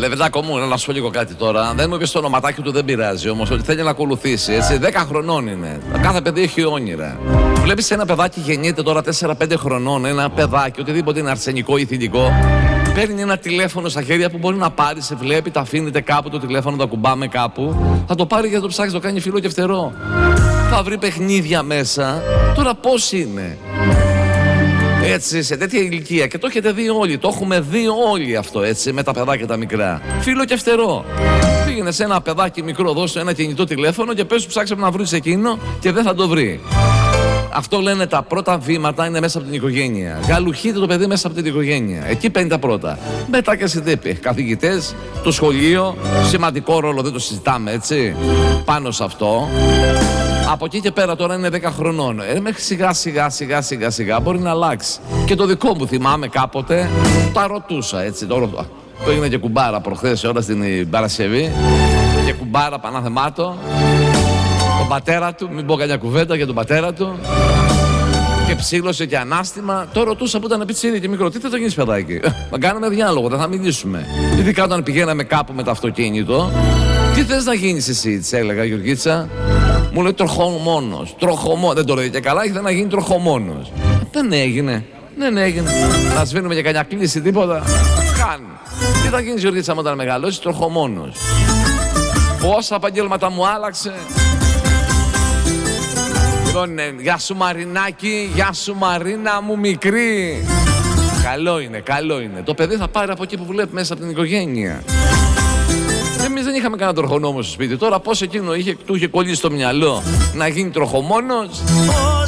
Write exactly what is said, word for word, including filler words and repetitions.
Λεβεντάκο μου, να σου πω λίγο κάτι τώρα. Δεν μου είπε το ονοματάκι του, δεν πειράζει όμως. Ότι θέλει να ακολουθήσει. Έτσι, δέκα χρονών είναι. Κάθε παιδί έχει όνειρα. Βλέπεις ένα παιδάκι γεννιέται τώρα τέσσερα πέντε χρονών. Ένα παιδάκι, οτιδήποτε είναι αρσενικό ή θηλυκό. Παίρνει ένα τηλέφωνο στα χέρια που μπορεί να πάρει, σε βλέπει, τα αφήνεται κάπου το τηλέφωνο, το ακουμπάμε κάπου. Θα το πάρει για να το ψάξει, το κάνει φιλό και φτερό. Θα βρει παιχνίδια μέσα. Τώρα πώς είναι. Έτσι, σε τέτοια ηλικία. Και το έχετε δει όλοι. Το έχουμε δει όλοι αυτό, έτσι, με τα παιδάκια τα μικρά. Φίλο και φτερό. Πήγαινε σε ένα παιδάκι μικρό, δώσε ένα κινητό τηλέφωνο και πες του ψάξε να βρει εκείνο και δεν θα το βρει. Αυτό λένε τα πρώτα βήματα είναι μέσα από την οικογένεια. Γαλουχείται το παιδί μέσα από την οικογένεια. Εκεί παίρνει τα πρώτα. Μετά και συνδέπει. Καθηγητές, το σχολείο, σημαντικό ρόλο, δεν το συζητάμε, έτσι. Πάνω σε αυτό. Από εκεί και πέρα τώρα είναι δέκα χρονών. Ε, μέχρι σιγά σιγά σιγά σιγά σιγά μπορεί να αλλάξει. Και το δικό μου θυμάμαι κάποτε, τα ρωτούσα, έτσι. Το, ρωτώ. Το έγινε και κουμπάρα προχθές ώρα στην Παρασκευή. Και κουμπάρα πανάθεμάτο. Τον πατέρα του, μην πω καμιά κουβέντα για τον πατέρα του. Και ψήλωσε και ανάστημα. Το ρωτούσα που ήταν πιτσίρι και μικρό. Τι θα το γίνεις παιδάκι. Να κάνουμε διάλογο, δεν θα μιλήσουμε. Ειδικά όταν πηγαίναμε κάπου με το αυτοκίνητο. Τι θες να γίνεις εσύ, της έλεγα, Γεωργίτσα. Μου λέει τροχομόνος. Τροχομόνος. Δεν το λέει και καλά, ήθελε να γίνει τροχομόνος. Δεν έγινε. Δεν έγινε. Να σβήνουμε για κανιά κλίση, τίποτα. Κάνει. Τι θα γίνεις, Γεωργίτσα, όταν μεγαλώσεις, τροχομόνος. Πόσα επαγγέλματα μου άλλαξε. Λοιπόν, ναι, γεια σου Μαρινάκη, γεια σου Μαρίνα μου μικρή. Καλό είναι, καλό είναι. Το παιδί θα πάρει από εκεί που βλέπει μέσα από την οικογένεια. Εμείς δεν είχαμε κανένα τροχονόμο στο σπίτι. Τώρα πώς εκείνο είχε, του είχε κολλήσει στο μυαλό να γίνει τροχομόνος.